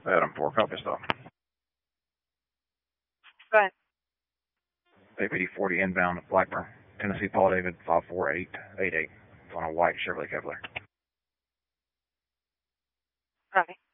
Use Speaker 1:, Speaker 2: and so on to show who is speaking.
Speaker 1: Adam 4, copy stop.
Speaker 2: Go ahead.
Speaker 1: 88040 inbound Blackburn, Tennessee, Paul David 54888. It's on a white Chevrolet Cavalier.
Speaker 2: Copy.